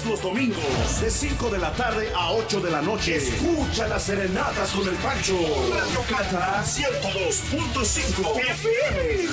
Todos los domingos, de 5 de la tarde a 8 de la noche. Escucha las serenatas con el Pancho. Radio Cata 102.5 FM.